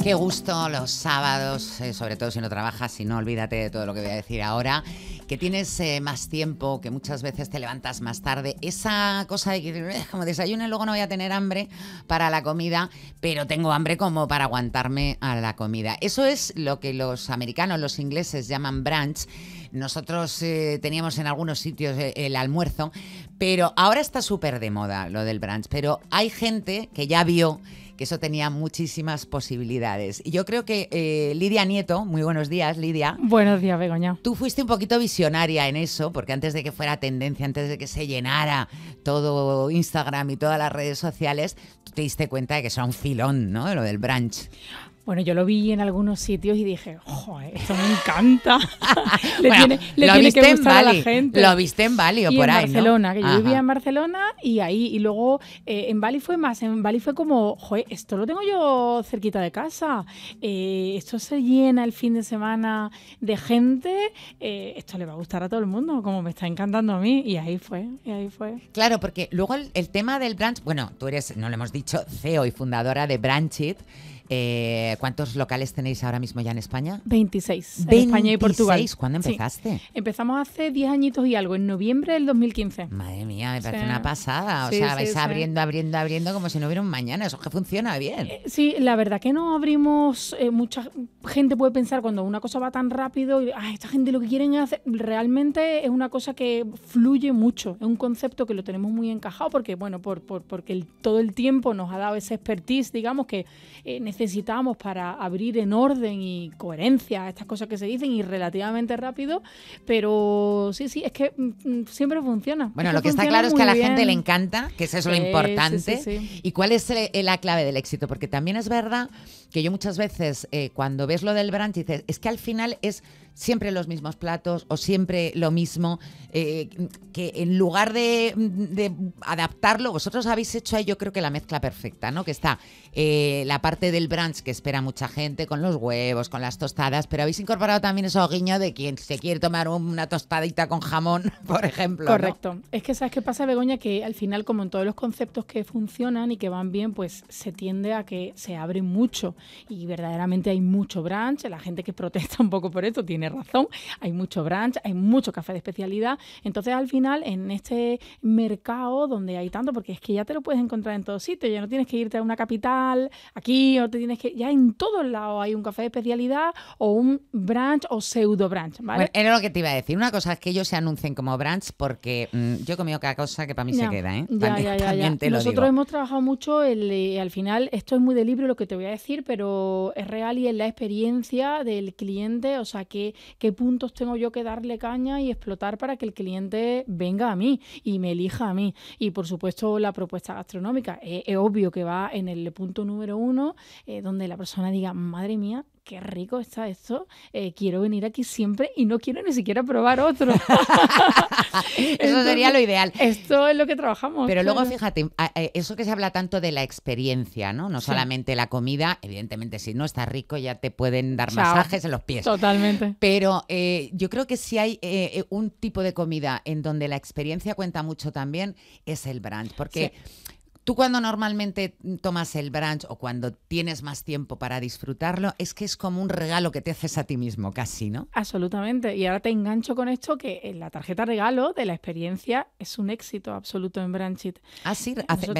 Qué gusto los sábados, sobre todo si no trabajas, si no, olvídate de todo lo que voy a decir ahora, que tienes más tiempo, que muchas veces te levantas más tarde. Esa cosa de que como desayuno y luego no voy a tener hambre para la comida, pero tengo hambre como para aguantarme a la comida. Eso es lo que los americanos, los ingleses llaman brunch. Nosotros teníamos en algunos sitios el almuerzo, pero ahora está súper de moda lo del brunch. Pero hay gente que ya vio que eso tenía muchísimas posibilidades. Y yo creo que Lidia Nieto, muy buenos días, Lidia. Buenos días, Begoña. Tú fuiste un poquito visionaria en eso, porque antes de que fuera tendencia, antes de que se llenara todo Instagram y todas las redes sociales, tú te diste cuenta de que eso era un filón, ¿no? Lo del brunch. Bueno, yo lo vi en algunos sitios y dije, joder, esto me encanta. le bueno, tiene que gustar a la gente. Lo viste en Bali o y por en ahí, Barcelona, ¿no? que yo vivía en Barcelona y ahí. Y luego en Bali fue más. En Bali fue como, joder, esto lo tengo yo cerquita de casa. Esto se llena el fin de semana de gente. Esto le va a gustar a todo el mundo, como me está encantando a mí. Y ahí fue. Claro, porque luego el tema del brunch, bueno, tú eres, no lo hemos dicho, CEO y fundadora de Brunchit. ¿Cuántos locales tenéis ahora mismo ya en España? 26. En España y Portugal. ¿Cuándo empezaste? Sí. Empezamos hace 10 añitos y algo, en noviembre del 2015. Madre mía, me parece una pasada. O sea, vais abriendo como si no hubiera un mañana. Eso que funciona bien. Sí, la verdad que no abrimos. Mucha gente puede pensar cuando una cosa va tan rápido, esta gente lo que quieren hacer, realmente es una cosa que fluye mucho. Es un concepto que lo tenemos muy encajado porque, bueno, porque todo el tiempo nos ha dado esa expertise, digamos, que necesitamos para abrir en orden y coherencia estas cosas que se dicen y relativamente rápido, pero sí, es que siempre funciona. Bueno, lo que está claro es que a la gente le encanta, que eso es lo importante. Sí. ¿Y cuál es la clave del éxito? Porque también es verdad que yo muchas veces cuando ves lo del brunch dices, es que al final es siempre los mismos platos o siempre lo mismo, que en lugar de adaptarlo, vosotros habéis hecho ahí yo creo que la mezcla perfecta, ¿no? Que está la parte del brunch que espera mucha gente con los huevos, con las tostadas, pero habéis incorporado también esos guiños de quien se quiere tomar una tostadita con jamón, por ejemplo. Correcto. ¿No? Es que ¿sabes qué pasa, Begoña? Que al final, como en todos los conceptos que funcionan y que van bien, pues se tiende a que se abre mucho y verdaderamente hay mucho brunch. La gente que protesta un poco por esto tiene razón. Hay mucho brunch, hay mucho café de especialidad. Entonces, al final, en este mercado donde hay tanto, porque es que ya te lo puedes encontrar en todos sitios, ya no tienes que irte a una capital, aquí, o te tienes que... Ya en todos lados hay un café de especialidad o un brunch o pseudo brunch, ¿vale? Bueno, era lo que te iba a decir. Una cosa es que ellos se anuncien como brunch porque yo he comido cada cosa que para mí se queda, ¿eh? También te lo digo. Nosotros hemos trabajado mucho, al final, esto es muy de libro lo que te voy a decir, pero es real y es la experiencia del cliente, o sea, qué puntos tengo yo que darle caña y explotar para que el cliente venga a mí y me elija a mí. Y, por supuesto, la propuesta gastronómica. Es obvio que va en el punto número 1, donde la persona diga, madre mía, qué rico está esto, quiero venir aquí siempre y no quiero ni siquiera probar otro. Eso sería lo ideal. Esto es lo que trabajamos. Pero claro. luego, fíjate, eso que se habla tanto de la experiencia, ¿no? No solamente la comida, evidentemente si no está rico ya te pueden dar masajes en los pies. Totalmente. Pero yo creo que si hay un tipo de comida en donde la experiencia cuenta mucho también, es el brunch, porque... Sí. Tú cuando normalmente tomas el brunch o cuando tienes más tiempo para disfrutarlo, es que es como un regalo que te haces a ti mismo casi, ¿no? Absolutamente. Y ahora te engancho con esto que la tarjeta regalo de la experiencia es un éxito absoluto en Brunchit. Ah, sí.